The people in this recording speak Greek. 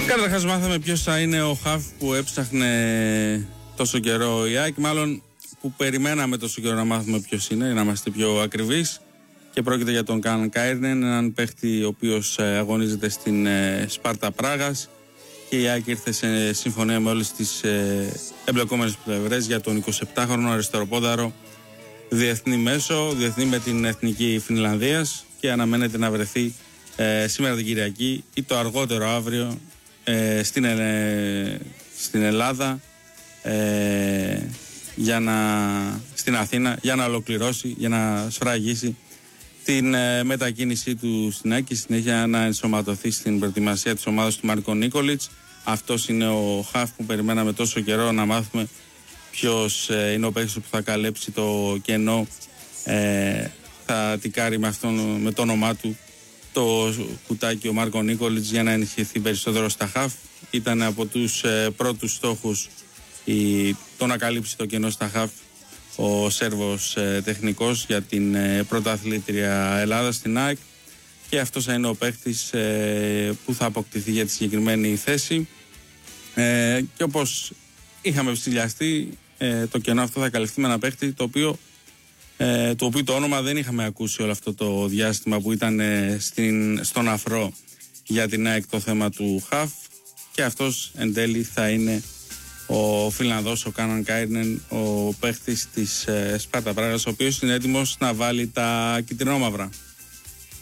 Καταρχάς μάθαμε ποιος θα είναι ο χαφ που έψαχνε τόσο καιρό η ΑΕΚ, μάλλον που περιμέναμε τόσο καιρό να μάθουμε ποιος είναι, να είμαστε πιο ακριβείς. Και πρόκειται για τον Κάναν Κάιρνεν, έναν παίχτη ο οποίος αγωνίζεται στην Σπάρτα Πράγας, και η ΑΕΚ ήρθε σε συμφωνία με όλες τις εμπλεκόμενες πλευρές για τον 27χρονο αριστεροπόδαρο διεθνή μέσο, διεθνή με την εθνική Φινλανδίας, και αναμένεται να βρεθεί σήμερα την Κυριακή ή το αργότερο αύριο στην Ελλάδα, στην Αθήνα, για να ολοκληρώσει, για να σφραγίσει την μετακίνησή του στην ΑΕΚ και συνέχεια να ενσωματωθεί στην προετοιμασία της ομάδας του Μάρκο Νίκολιτς. Αυτός είναι ο χαφ που περιμέναμε τόσο καιρό να μάθουμε ποιος είναι ο παίκτης που θα καλέψει το κενό, θα τικάρει με το όνομά του το κουτάκι ο Μάρκο Νίκολιτς για να ενισχυθεί περισσότερο στα χαφ. Ήταν από τους πρώτους στόχους το να καλύψει το κενό στα χαφ ο Σέρβος τεχνικός για την πρωταθλήτρια Ελλάδα στην ΑΕΚ, και αυτός θα είναι ο παίκτης που θα αποκτηθεί για τη συγκεκριμένη θέση, και όπως είχαμε ψηλιαστεί, το κενό αυτό θα καλυφθεί με ένα παίκτη το οποίο το όνομα δεν είχαμε ακούσει όλο αυτό το διάστημα που ήταν στον αφρό για την ΑΕΚ το θέμα του χαφ, και αυτός εν τέλει θα είναι ο Φιλανδός, ο Κάναν Κάιρνεν, ο παίχτης της Σπάρτα Πράγας, ο οποίος είναι έτοιμος να βάλει τα κυτρινόμαυρα.